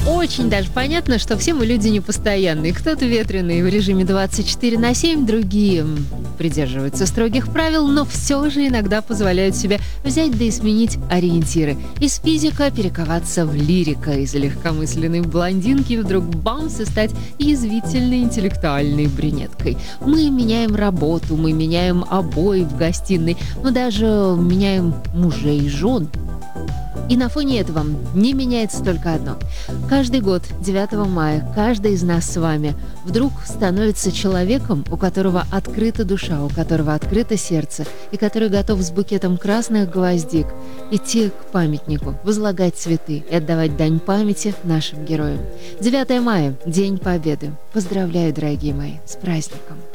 очень даже понятно, что все мы люди непостоянные. Кто-то ветреный в режиме 24/7, другие придерживаются строгих правил, но все же иногда позволяют себе взять да и сменить ориентиры. Из физика перековаться в лирика, из легкомысленной блондинки вдруг бамс и стать язвительной интеллектуальной брюнеткой. Мы меняем работу, мы меняем обои в гостиной, мы даже меняем мужей и жен. И на фоне этого не меняется только одно. Каждый год, 9 мая, каждый из нас с вами вдруг становится человеком, у которого открыта душа, у которого открыто сердце, и который готов с букетом красных гвоздик идти к памятнику, возлагать цветы и отдавать дань памяти нашим героям. 9 мая – День Победы. Поздравляю, дорогие мои, с праздником!